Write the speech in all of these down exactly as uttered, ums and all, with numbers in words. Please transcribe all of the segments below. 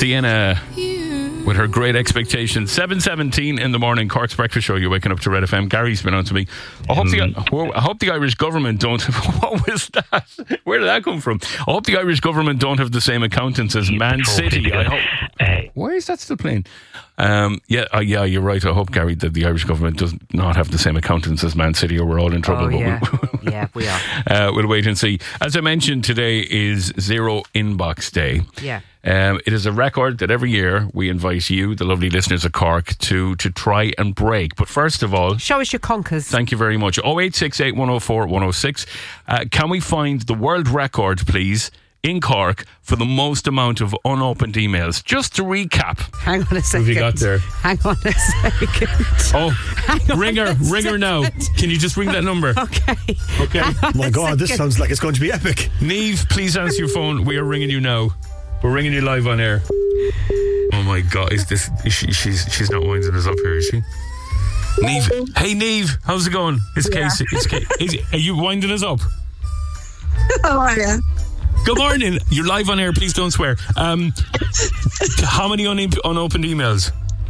Sienna with her Great Expectations. seven seventeen in the morning, Cork's Breakfast Show. You're waking up to Red F M. Gary's been on to me. I hope, mm. the, I hope the Irish government don't... What was that? Where did that come from? I hope the Irish government don't have the same accountants as Man City. I hope. Why is that still playing? Um, yeah, uh, yeah, you're right. I hope, Gary, that the Irish government does not have the same accountants as Man City, or we're all in trouble. Oh, but yeah. we'll, yeah, we are. Uh, we'll wait and see. As I mentioned, today is Zero Inbox Day. Yeah. Um, it is a record that every year we invite you, the lovely listeners of Cork, to to try and break. But first of all, show us your conkers. Thank you very much. oh eight six eight, one oh four, one oh six. Uh, can we find the world record, please, in Cork for the most amount of unopened emails? Just to recap. Hang on a second. What have you got there? Hang on a second. Oh, ring her, ring her now. Can you just ring that number? Okay. Okay. My God, this sounds like it's going to be epic. Niamh, please answer your phone. We are ringing you now. We're ringing you live on air. Oh my God, is this? Is she, she's she's not winding us up here, is she? Niamh, hey Niamh, how's it going? It's yeah. Casey. It's Casey. Is, are you winding us up? How are you? Good morning. You're live on air. Please don't swear. Um, how many un- unopened emails?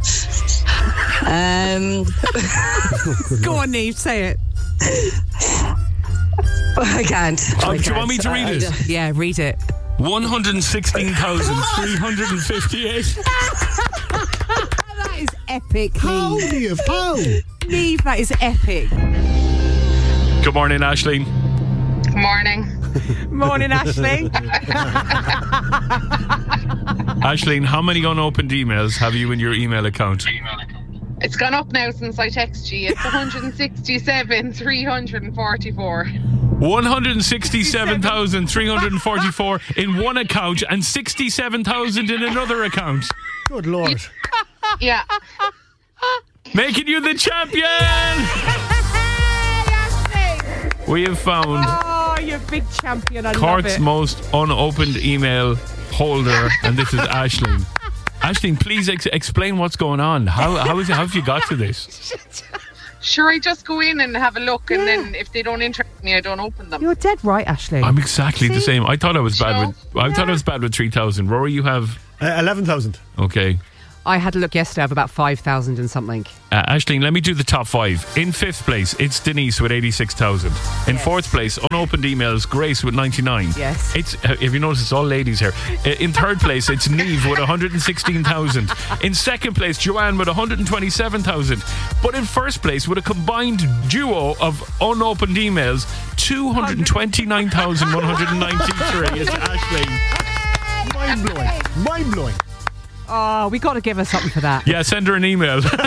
Um. Go on, Niamh, say it. I can't. Oh, I do you can't. want me to read it? I, Yeah, read it. one hundred sixteen thousand three hundred fifty-eight. That is epic, How, Niamh. Niamh? How? Niamh, that is epic. Good morning, Aisling. Good morning. Morning, Aisling. Aisling, how many unopened emails have you in your email account? It's gone up now since I texted you. It's one hundred sixty-seven, three hundred forty-four. one hundred sixty-seven thousand three hundred forty-four in one account and sixty-seven thousand in another account. Good Lord. Yeah. Making you the champion! We have found Oh, you're a big champion. I Cork's love it. most unopened email holder, and this is Aisling. Aisling, please ex- explain what's going on. How how is it, how have you got to this? Sure, I just go in and have a look, and then if they don't interest me, I don't open them. You're dead right, Aisling. I'm exactly the See? same. I thought I was bad Sure. with I thought I was bad with three thousand. Rory, you have Uh, eleven thousand. okay. I had a look yesterday of about five thousand and something. Uh, Aisling, let me do the top five. In fifth place, it's Denise with eighty-six thousand. In Yes. fourth place, unopened emails, Grace with ninety-nine. Yes. It's uh, if you notice, it's all ladies here. Uh, in third place, it's Niamh with one hundred sixteen thousand. In second place, Joanne with one hundred twenty-seven thousand. But in first place, with a combined duo of unopened emails, two hundred twenty-nine thousand one hundred ninety-three. It's Aisling. Mind blowing. Mind blowing. Oh, we got to give her something for that. Yeah, send her an email with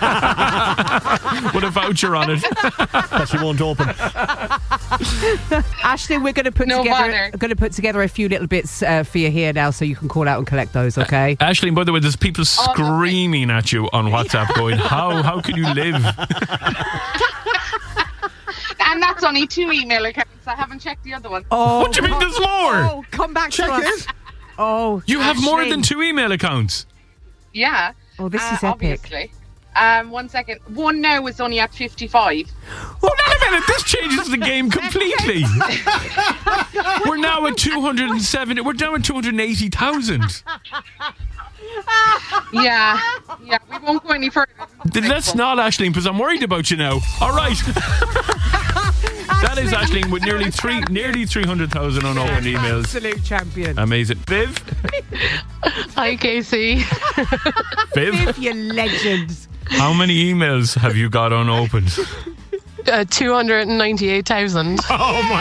a voucher on it. That she won't open. Ashley, we're going to put No together bother. going to put together a few little bits uh, for you here now, so you can call out and collect those. Okay. Aisling, by the way, there's people Oh, screaming at you on WhatsApp going, how how can you live? And that's only two email accounts. I haven't checked the other one. Oh, What do you mean there's more? Oh, come back Check to us. it. Oh, You have more Aisling. than two email accounts. Yeah. Oh, this uh, is epic. Obviously. Um, one second. One now is only at fifty-five. Well, wait a minute, this changes the game completely. We're now at two hundred seven. We're now at two hundred eighty thousand. Yeah. Yeah. We won't go any further. Let's not, Aisling, because I'm worried about you now. All right. That is Aisling with nearly three, nearly three hundred thousand unopened emails. Absolute champion. Amazing. Viv? Hi, Casey. Viv? Viv, you legend. How many emails have you got unopened? Uh, two hundred ninety-eight thousand. Oh my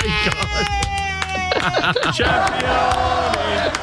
God. Champion!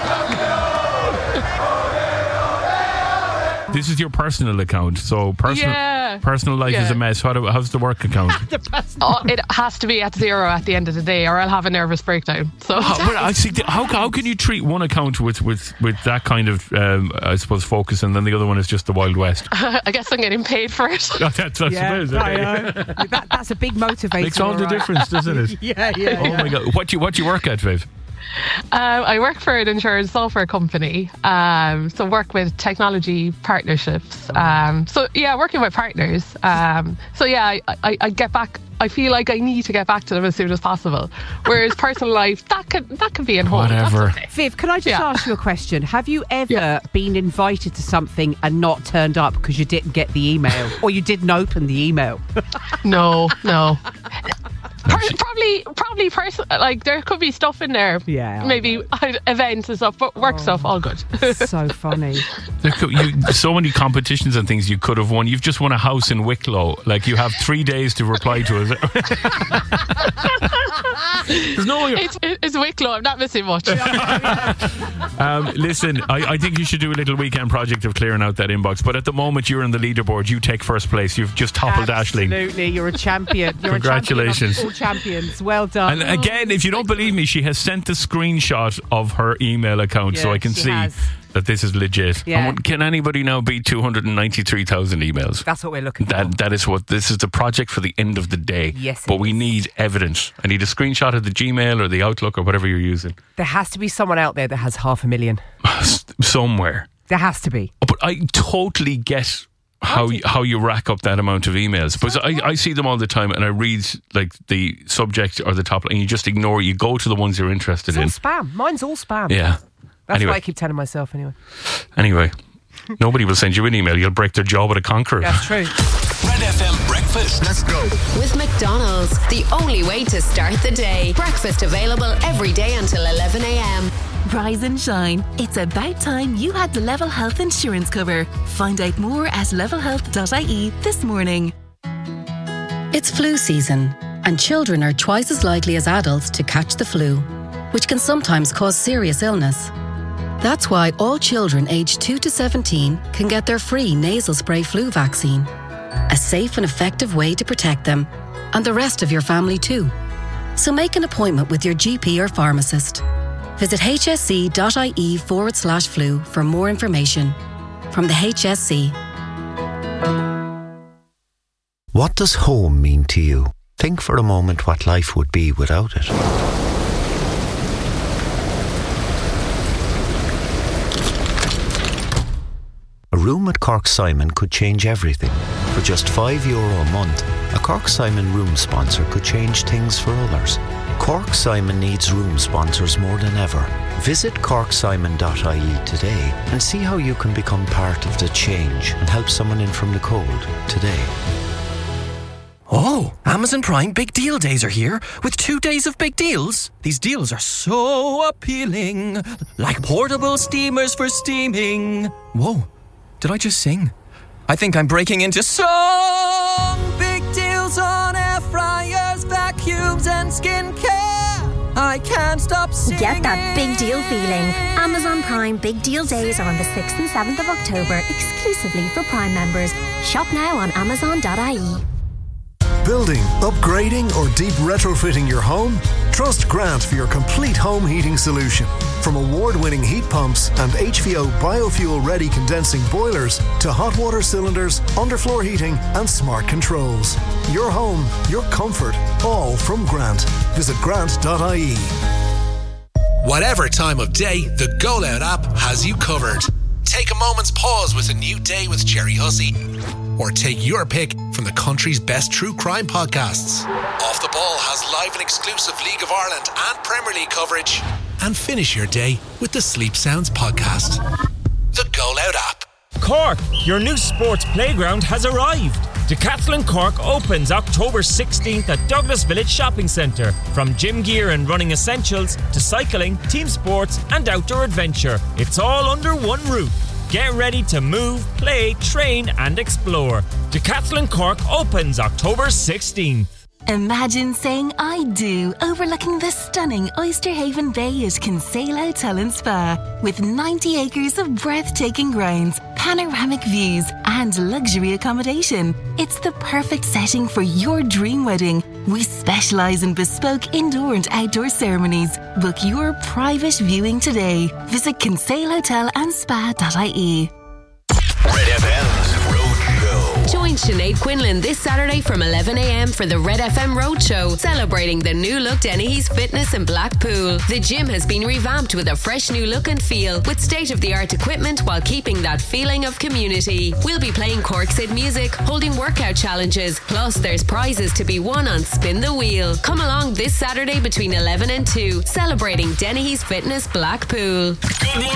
This is your personal account, so personal Yeah. personal life is Yeah. a mess. How do, how's the work account? Oh, it has to be at zero at the end of the day, or I'll have a nervous breakdown. So How, but I see, how how can you treat one account with with, with that kind of um, I suppose focus, and then the other one is just the Wild West? I guess I'm getting paid for it. That's, that's Yeah, it is, I eh? know. that, that's a big motivator. Makes all the right? difference, doesn't it? Yeah, yeah. Oh yeah. my God! What do you what do you work at, Viv? Um, I work for an insurance software company, um, so work with technology partnerships. Um, so yeah, working with partners. Um, so yeah, I, I, I get back. I feel like I need to get back to them as soon as possible. Whereas personal life, that could that could be in hold. Whatever. Okay. Viv, can I just Yeah. ask you a question? Have you ever Yeah. been invited to something and not turned up because you didn't get the email or you didn't open the email? No, no. Per- probably, probably, pers- like there could be stuff in there. Yeah, I Maybe uh, events and stuff, but work stuff, all good. So funny. There could- you, so many competitions and things you could have won. You've just won a house in Wicklow. Like, you have three days to reply to us. There's no. It's, it's Wicklow. I'm not missing much. Um, listen, I, I think you should do a little weekend project of clearing out that inbox. But at the moment, you're in the leaderboard. You take first place. You've just toppled Aisling. Absolutely, you're a champion. You're Congratulations. a champion of all champions. Well done. And again, if you don't believe me, she has sent a screenshot of her email account, so Yeah, I can she see has. that this is legit. Yeah. And can anybody now beat two hundred ninety-three thousand emails? That's what we're looking for. That that is what this is, the project for the end of the day. Yes, it but we is. need evidence. I need a screenshot of the Gmail or the Outlook or whatever you're using There has to be someone out there that has half a million. somewhere. There has to be. But I totally get how you, how you rack up that amount of emails, because I, I see them all the time, and I read like the subject or the top, and you just ignore. You go to the ones you're interested It's all in. spam. Mine's all spam. Yeah. That's Anyway. what I keep telling myself anyway. Anyway, nobody will send you an email. You'll break their jaw with a conqueror. That's true. Red F M breakfast. Let's go. With McDonald's, the only way to start the day. Breakfast available every day until eleven a.m. Rise and shine. It's about time you had the Level Health insurance cover. Find out more at level health dot I E this morning. It's flu season, and children are twice as likely as adults to catch the flu, which can sometimes cause serious illness. That's why all children aged two to seventeen can get their free nasal spray flu vaccine. A safe and effective way to protect them, and the rest of your family too. So make an appointment with your G P or pharmacist. Visit hsc.ie forward slash flu for more information. From the H S C. What does home mean to you? Think for a moment what life would be without it. A room at Cork Simon could change everything. For just five euro a month, a Cork Simon room sponsor could change things for others. Cork Simon needs room sponsors more than ever. Visit cork simon dot I E today and see how you can become part of the change and help someone in from the cold today. Oh, Amazon Prime Big Deal Days are here with two days of big deals. These deals are so appealing, like portable steamers for steaming. Whoa, did I just sing? I think I'm breaking into song. Big deals on air fryers, vacuums and skincare. I can't stop singing. Get that big deal feeling. Amazon Prime Big Deal Days are on the sixth and seventh of October, exclusively for Prime members. Shop now on amazon dot I E. Building, upgrading or deep retrofitting your home? Trust Grant for your complete home heating solution. From award-winning heat pumps and H V O biofuel-ready condensing boilers to hot water cylinders, underfloor heating and smart controls. Your home, your comfort, all from Grant. Visit grant dot I E. Whatever time of day, the Go Loud app has you covered. Take a moment's pause with a new day with Jerry Hussey. Or take your pick from the country's best true crime podcasts. Off the Ball has live and exclusive League of Ireland and Premier League coverage. And finish your day with the Sleep Sounds podcast. The Go Loud app. Cork, your new sports playground has arrived. Decathlon Cork opens October sixteenth at Douglas Village Shopping Centre. From gym gear and running essentials to cycling, team sports and outdoor adventure. It's all under one roof. Get ready to move, play, train and explore. Decathlon Cork opens October sixteenth. Imagine saying I do overlooking the stunning Oysterhaven Bay at Kinsale Hotel and Spa. With ninety acres of breathtaking grounds, panoramic views and luxury accommodation. It's the perfect setting for your dream wedding. We specialise in bespoke indoor and outdoor ceremonies. Book your private viewing today. Visit kinsale hotel and spa dot I E. Red F M's Road Show. Join Sinead Quinlan this Saturday from eleven a.m. for the Red F M Roadshow, celebrating the new look Dennehy's Fitness in Blackpool. The gym has been revamped with a fresh new look and feel, with state-of-the-art equipment while keeping that feeling of community. We'll be playing Corksid music, holding workout challenges, plus there's prizes to be won on Spin the Wheel. Come along this Saturday between eleven and two, celebrating Dennehy's Fitness Blackpool. Good morning.